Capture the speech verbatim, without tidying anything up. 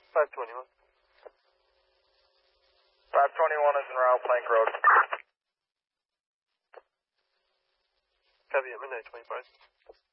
five twenty-one. five twenty-one is en route, Plank Road. Copy at midnight twenty-five.